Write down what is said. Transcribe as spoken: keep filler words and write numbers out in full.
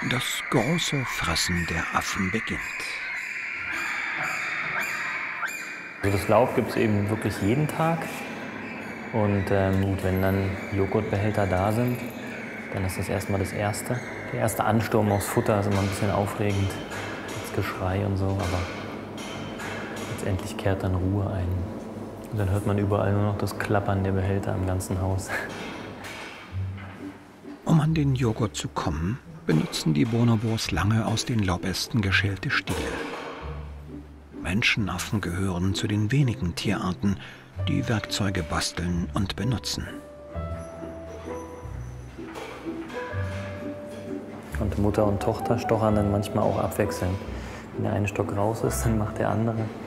Das große Fressen der Affen beginnt. Also das Laub gibt es eben wirklich jeden Tag. Und ähm, wenn dann Joghurtbehälter da sind, dann ist das erstmal das Erste. Der erste Ansturm aufs Futter ist immer ein bisschen aufregend, das Geschrei und so, aber letztendlich kehrt dann Ruhe ein. Und dann hört man überall nur noch das Klappern der Behälter im ganzen Haus. Um an den Joghurt zu kommen, benutzen die Bonobos lange aus den Laubästen geschälte Stiele. Menschenaffen gehören zu den wenigen Tierarten, die Werkzeuge basteln und benutzen. Und Mutter und Tochter stochern dann manchmal auch abwechselnd. Wenn der eine Stock raus ist, dann macht der andere.